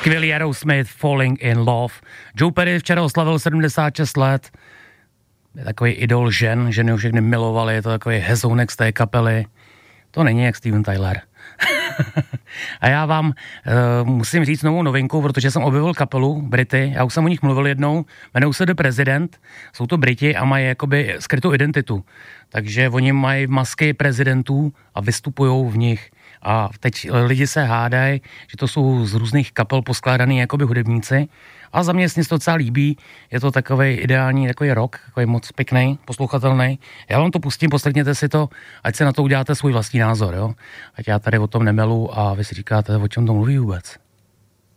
Skvělý Aerosmith, Falling in Love. Joe Perry včera oslavil 76 let. Je takový idol žen, ženy ho všechny milovaly, je to takový hezounek z té kapely. To není jak Steven Tyler. A já vám musím říct novou novinku, protože jsem objevil kapelu Brity, já už jsem o nich mluvil jednou, jmenují se The President, jsou to Briti a mají jakoby skrytou identitu. Takže oni mají masky prezidentů a vystupujou v nich. A teď lidi se hádají, že to jsou z různých kapel poskládaný jakoby hudebníci. A za mě se to docela líbí, je to takový ideální takový rock, takový moc pěkný, poslouchatelný. Já vám to pustím, poslechněte si to, ať se na to uděláte svůj vlastní názor, jo. Ať já tady o tom nemelu a vy si říkáte, o čem to mluví vůbec.